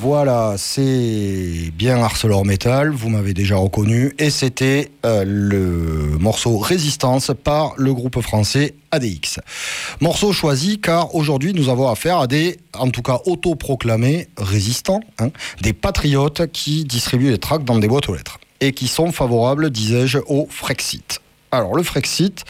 Voilà, c'est bien ArcelorMittal, vous m'avez déjà reconnu, et c'était le morceau Résistance par le groupe français ADX. Morceau choisi car aujourd'hui nous avons affaire à des, en tout cas autoproclamés résistants, des patriotes qui distribuent des tracts dans des boîtes aux lettres et qui sont favorables, disais-je, au Frexit. Alors le Frexit,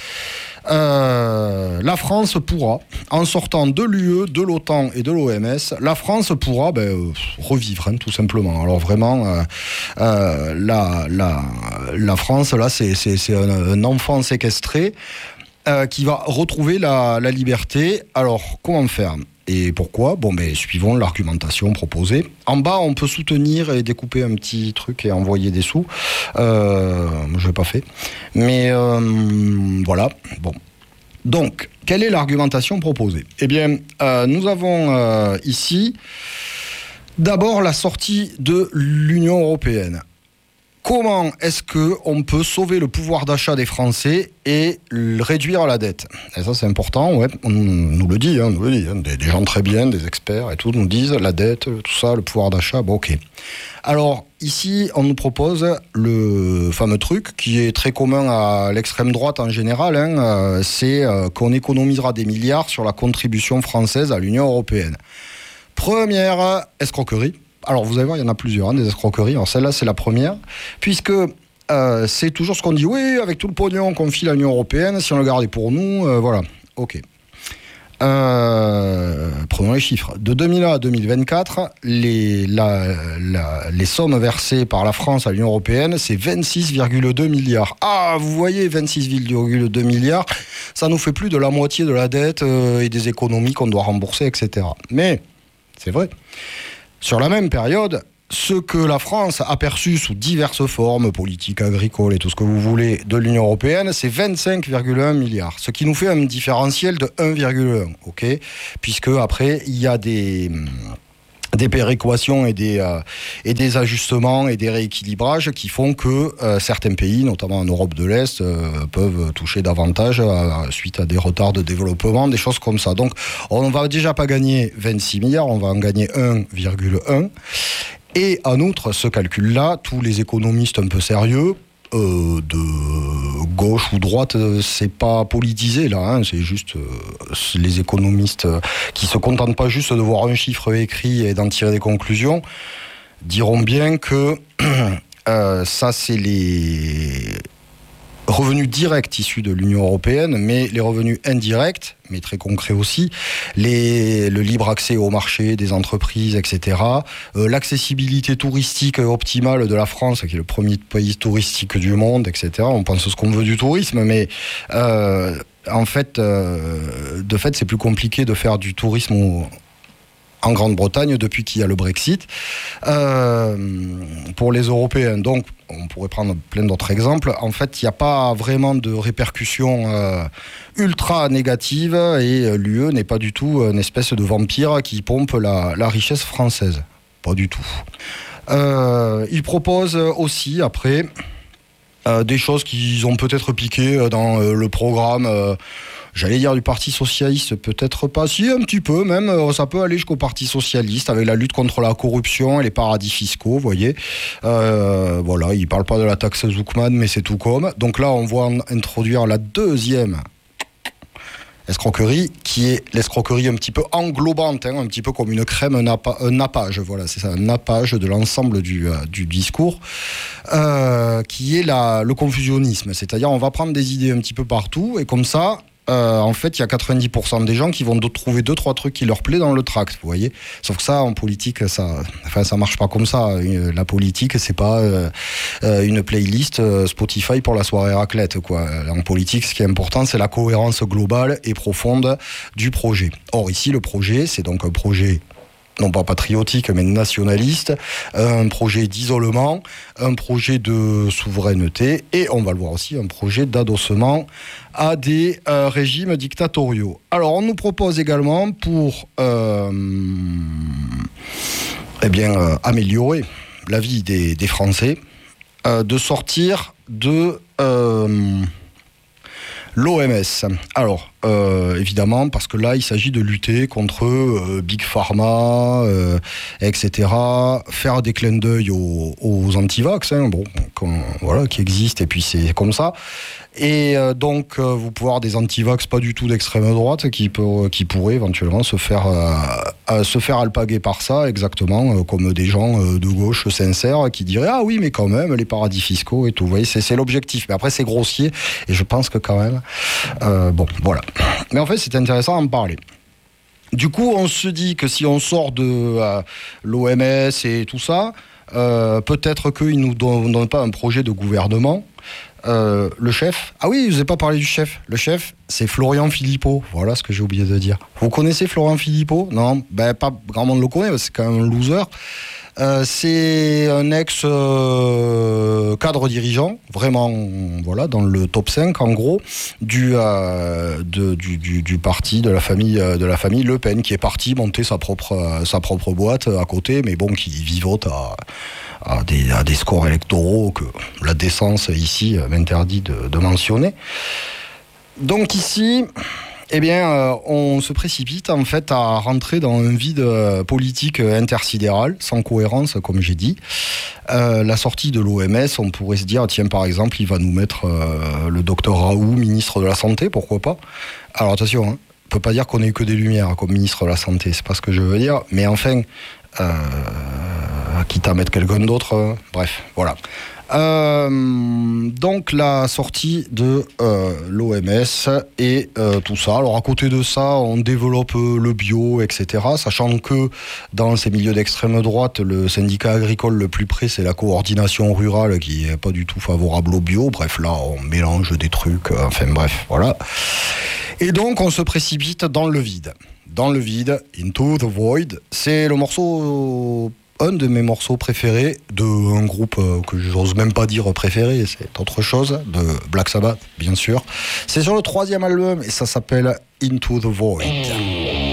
la France pourra, en sortant de l'UE, de l'OTAN et de l'OMS, la France pourra revivre, tout simplement. Alors vraiment, la France, là, c'est un enfant séquestré qui va retrouver la liberté. Alors, comment faire ? Et pourquoi ? Suivons l'argumentation proposée. En bas, on peut soutenir et découper un petit truc et envoyer des sous. Je l'ai pas fait. Mais voilà. Bon. Donc, quelle est l'argumentation proposée ? Eh bien, nous avons ici d'abord la sortie de l'Union européenne. Comment est-ce qu'on peut sauver le pouvoir d'achat des Français et réduire la dette ? Et ça, c'est important, ouais. On nous le dit, des gens très bien, des experts et tout, nous disent la dette, tout ça, le pouvoir d'achat, ok. Alors, ici, on nous propose le fameux truc qui est très commun à l'extrême droite en général, c'est qu'on économisera des milliards sur la contribution française à l'Union européenne. Première escroquerie. Alors, vous allez voir, il y en a plusieurs, des escroqueries. Alors, celle-là, c'est la première, puisque c'est toujours ce qu'on dit. Oui, avec tout le pognon qu'on file à l'Union européenne, si on le gardait pour nous, voilà. OK. Prenons les chiffres. De 2001 à 2024, les sommes versées par la France à l'Union européenne, c'est 26,2 milliards. Ah, vous voyez, 26,2 milliards, ça nous fait plus de la moitié de la dette et des économies qu'on doit rembourser, etc. Mais, c'est vrai. Sur la même période, ce que la France a perçu sous diverses formes, politiques, agricoles et tout ce que vous voulez, de l'Union européenne, c'est 25,1 milliards. Ce qui nous fait un différentiel de 1,1, ok ? Puisque après, il y a des péréquations et des ajustements et des rééquilibrages qui font que certains pays, notamment en Europe de l'Est, peuvent toucher davantage suite à des retards de développement, des choses comme ça. Donc, on ne va déjà pas gagner 26 milliards, on va en gagner 1,1. Et en outre, ce calcul-là, tous les économistes un peu sérieux, de gauche ou droite, c'est pas politisé là, c'est juste les économistes qui se contentent pas juste de voir un chiffre écrit et d'en tirer des conclusions, diront bien que ça c'est les revenus directs issus de l'Union européenne, mais les revenus indirects, mais très concrets aussi, le libre accès au marché des entreprises, etc., l'accessibilité touristique optimale de la France, qui est le premier pays touristique du monde, etc. On pense ce qu'on veut du tourisme, mais en fait, de fait, c'est plus compliqué de faire du tourisme en Grande-Bretagne depuis qu'il y a le Brexit pour les Européens. Donc, on pourrait prendre plein d'autres exemples. En fait, il n'y a pas vraiment de répercussions ultra négatives et l'UE n'est pas du tout une espèce de vampire qui pompe la richesse française. Pas du tout. Il propose aussi, après, des choses qu'ils ont peut-être piquées dans le programme... j'allais dire du Parti Socialiste, peut-être pas. Si, un petit peu même. Ça peut aller jusqu'au Parti Socialiste avec la lutte contre la corruption et les paradis fiscaux, vous voyez. Voilà, il ne parle pas de la taxe Zuckman, mais c'est tout comme. Donc là, on voit introduire la deuxième escroquerie, qui est l'escroquerie un petit peu englobante, un petit peu comme une crème, un nappage. Voilà, c'est ça, un nappage de l'ensemble du discours, qui est le confusionnisme. C'est-à-dire, on va prendre des idées un petit peu partout, et comme ça... en fait, il y a 90% des gens qui vont trouver 2-3 trucs qui leur plaisent dans le tract, vous voyez. Sauf que ça, en politique, ça marche pas comme ça. La politique, c'est pas une playlist Spotify pour la soirée raclette, quoi. En politique, ce qui est important, c'est la cohérence globale et profonde du projet. Or, ici, le projet, c'est donc un projet non pas patriotique, mais nationaliste, un projet d'isolement, un projet de souveraineté, et on va le voir aussi, un projet d'adossement à des régimes dictatoriaux. Alors, on nous propose également, pour améliorer la vie des Français, de sortir de l'OMS. Alors, évidemment, parce que là, il s'agit de lutter contre Big Pharma, etc. Faire des clins d'œil aux anti-vax, bon, voilà, qui existent, et puis c'est comme ça. Et donc, vous pouvez avoir des anti-vax pas du tout d'extrême droite qui pourraient éventuellement se faire alpaguer par ça, exactement comme des gens de gauche sincères qui diraient ah oui, mais quand même les paradis fiscaux et tout. Vous voyez, c'est l'objectif. Mais après, c'est grossier et je pense que quand même, bon, voilà. Mais en fait, c'est intéressant d'en parler. Du coup, on se dit que si on sort de l'OMS et tout ça, peut-être qu'ils ne nous donnent pas un projet de gouvernement. Le chef, ah oui, je vous ai pas parlé du chef. Le chef, c'est Florian Philippot. Voilà ce que j'ai oublié de dire. Vous connaissez Florian Philippot? Non, pas grand monde le connaît, c'est quand même un loser. C'est un ex-cadre dirigeant, vraiment, voilà, dans le top 5 en gros, du parti de la famille Le Pen, qui est parti monter sa propre boîte à côté, mais bon, qui vivote à des scores électoraux que la décence ici m'interdit de mentionner. Donc ici, eh bien, on se précipite en fait à rentrer dans un vide politique intersidéral, sans cohérence, comme j'ai dit. La sortie de l'OMS, on pourrait se dire, tiens, par exemple, il va nous mettre le docteur Raoult, ministre de la Santé, pourquoi pas. Alors attention, on peut pas dire qu'on ait eu que des lumières comme ministre de la Santé, c'est pas ce que je veux dire, mais enfin, quitte à mettre quelqu'un d'autre, bref, voilà. Donc la sortie de l'OMS et tout ça. Alors à côté de ça, on développe le bio, etc. Sachant que dans ces milieux d'extrême droite, le syndicat agricole le plus près, c'est la coordination rurale qui est pas du tout favorable au bio. Bref, là, on mélange des trucs. Enfin bref, voilà. Et donc on se précipite dans le vide. Dans le vide, Into the Void, c'est le morceau... un de mes morceaux préférés d'un groupe que j'ose même pas dire préféré, c'est autre chose, de Black Sabbath, bien sûr. C'est sur le 3e album et ça s'appelle Into the Void.